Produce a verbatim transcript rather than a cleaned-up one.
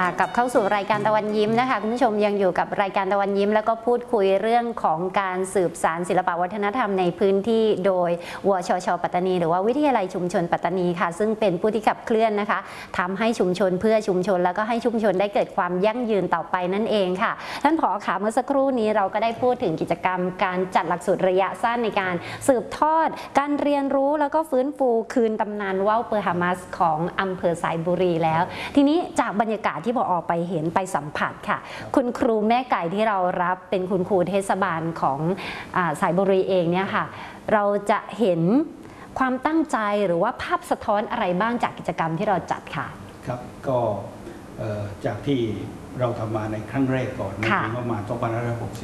กลับเข้าสู่รายการตะวันยิ้มนะคะคุณผู้ชมยังอยู่กับรายการตะวันยิ้มแล้วก็พูดคุยเรื่องของการสืบสานศิลปวัฒนธรรมในพื้นที่โดยวชช.ปัตตานีหรือว่าวิทยาลัยชุมชนปัตตานีค่ะซึ่งเป็นผู้ที่ขับเคลื่อนนะคะทำให้ชุมชนเพื่อชุมชนแล้วก็ให้ชุมชนได้เกิดความยั่งยืนต่อไปนั่นเองค่ะท่านผอ.ค่ะเมื่อสักครู่นี้เราก็ได้พูดถึงกิจกรรมการจัดหลักสูตรระยะสั้นในการสืบทอดการเรียนรู้แล้วก็ฟื้นฟูคืนตำนานว่าวเปอร์ฮามัสของอำเภอสายบุรีแล้วทีนี้จากบรรยากาศที่ผอ.ไปเห็นไปสัมผัสค่ะคุณครูแม่ไก่ที่เรารับเป็นคุณครูเทศบาลของอ่าสายบุรีเองเนี่ยค่ะเราจะเห็นความตั้งใจหรือว่าภาพสะท้อนอะไรบ้างจากกิจกรรมที่เราจัดค่ะครับก็จากที่เราทำมาในครั้งแรกก่อนในปีประมาณสองพันห้าร้อยหกสิบ